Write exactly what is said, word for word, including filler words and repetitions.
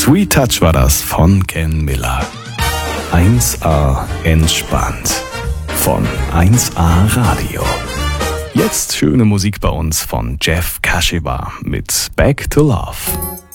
Sweet Touch war das von Ken Miller. eins A entspannt von eins A Radio. Jetzt schöne Musik bei uns von Jeff Kashiwa mit Back to Love.